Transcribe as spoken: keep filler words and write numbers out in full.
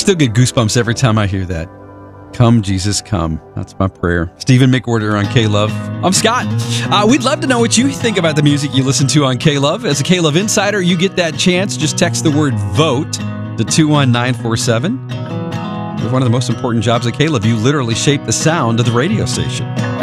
still get goosebumps every time I hear that. Come, Jesus, come. That's my prayer. Stephen McWhorter on K-Love. I'm Scott. Uh, we'd love to know what you think about the music you listen to on K-Love. As a K-Love Insider, you get that chance. Just text the word VOTE to two one nine four seven. With one of the most important jobs at K-Love, you literally shape the sound of the radio station.